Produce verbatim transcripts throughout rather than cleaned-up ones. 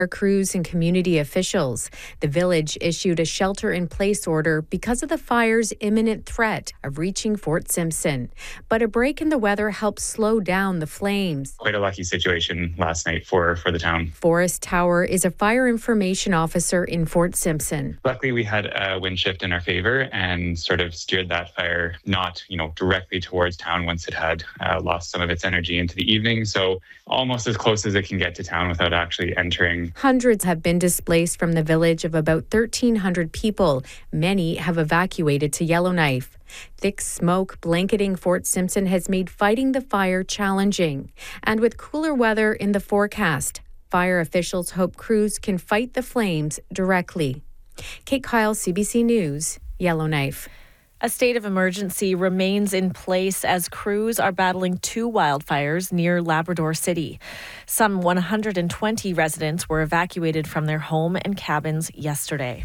crews and community officials. The village issued a shelter-in-place order because of the fire's imminent threat of reaching Fort Simpson. But a break in the weather helped slow down the flames. Quite a lucky situation last night for, for the town. Forrest Tower is a fire information officer in Fort Simpson. Luckily, we had a wind shift in our favor and sort of steered that fire not, you know, directly towards town once it had uh, lost some of its energy into the evening. So almost as close as it can get to town without actually entering. Hundreds have been displaced from the village of about thirteen hundred people. Many have evacuated to Yellowknife. Thick smoke blanketing Fort Simpson has made fighting the fire challenging. And with cooler weather in the forecast, fire officials hope crews can fight the flames directly. Kate Kyle, C B C News, Yellowknife. A state of emergency remains in place as crews are battling two wildfires near Labrador City. Some one hundred twenty residents were evacuated from their home and cabins yesterday.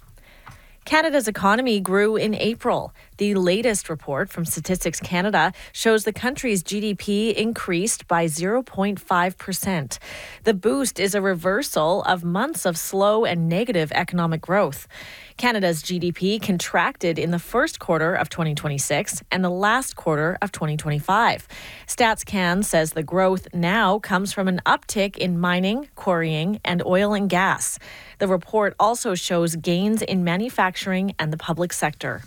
Canada's economy grew in April. The latest report from Statistics Canada shows the country's G D P increased by zero point five percent. The boost is a reversal of months of slow and negative economic growth. Canada's G D P contracted in the first quarter of twenty twenty-six and the last quarter of twenty twenty-five. StatsCan says the growth now comes from an uptick in mining, quarrying, and oil and gas. The report also shows gains in manufacturing and the public sector.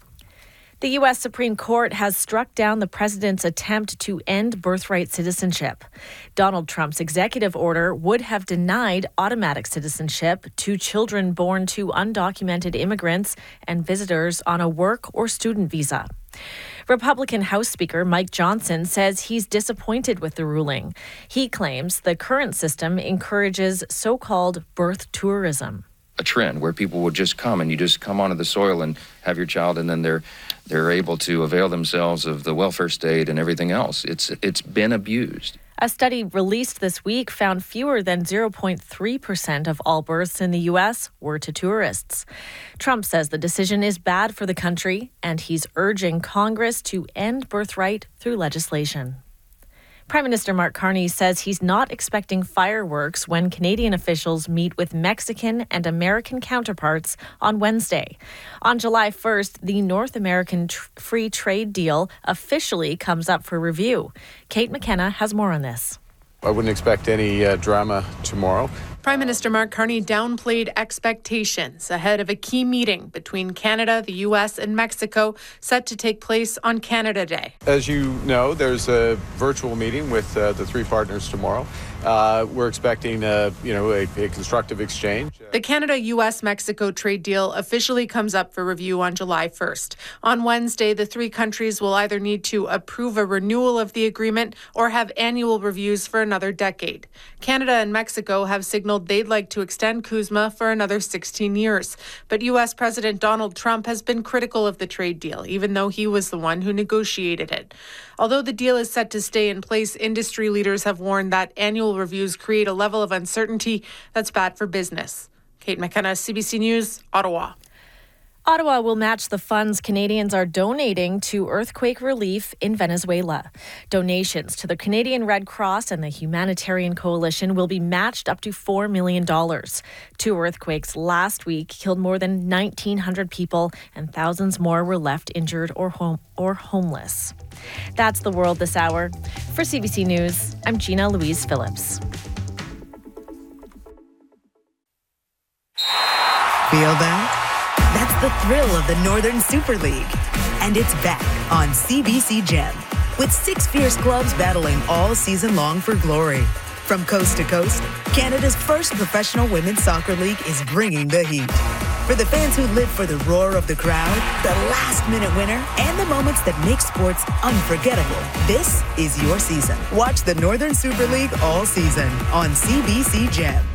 The U S Supreme Court has struck down the president's attempt to end birthright citizenship. Donald Trump's executive order would have denied automatic citizenship to children born to undocumented immigrants and visitors on a work or student visa. Republican House Speaker Mike Johnson says he's disappointed with the ruling. He claims the current system encourages so-called birth tourism. A trend where people would just come and you just come onto the soil and have your child, and then they're they're able to avail themselves of the welfare state and everything else. It's it's been abused. A study released this week found fewer than zero point three percent of all births in the U S were to tourists. Trump says the decision is bad for the country, and he's urging Congress to end birthright through legislation. Prime Minister Mark Carney says he's not expecting fireworks when Canadian officials meet with Mexican and American counterparts on Wednesday. On July first, the North American tr- Free Trade Deal officially comes up for review. Kate McKenna has more on this. I wouldn't expect any uh, drama tomorrow. Prime Minister Mark Carney downplayed expectations ahead of a key meeting between Canada, the U S, and Mexico set to take place on Canada Day. As you know, there's a virtual meeting with uh, the three partners tomorrow. Uh, we're expecting, uh, you know, a, a constructive exchange. The Canada-U S-Mexico trade deal officially comes up for review on July first. On Wednesday, the three countries will either need to approve a renewal of the agreement or have annual reviews for another decade. Canada and Mexico have signaled they'd like to extend CUSMA for another sixteen years. But U S President Donald Trump has been critical of the trade deal, even though he was the one who negotiated it. Although the deal is set to stay in place, industry leaders have warned that annual reviews create a level of uncertainty that's bad for business. Kate McKenna, C B C News, Ottawa. Ottawa will match the funds Canadians are donating to earthquake relief in Venezuela. Donations to the Canadian Red Cross and the Humanitarian Coalition will be matched up to four million dollars. Two earthquakes last week killed more than nineteen hundred people, and thousands more were left injured or home or homeless. That's the world this hour. For C B C News, I'm Gina Louise Phillips. Feel that? That's the thrill of the Northern Super League. And it's back on C B C Gem, with six fierce clubs battling all season long for glory. From coast to coast, Canada's first professional women's soccer league is bringing the heat. For the fans who live for the roar of the crowd, the last-minute winner, and the moments that make sports unforgettable, this is your season. Watch the Northern Super League all season on C B C Gem.